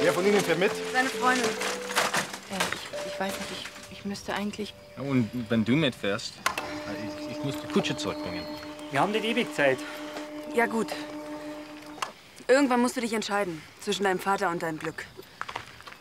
Wer von Ihnen fährt mit? Seine Freundin. Ich weiß nicht, ich müsste eigentlich... Ja, und wenn du mitfährst, ich muss die Kutsche zurückbringen. Wir haben nicht ewig Zeit. Ja, gut. Irgendwann musst du dich entscheiden zwischen deinem Vater und deinem Glück.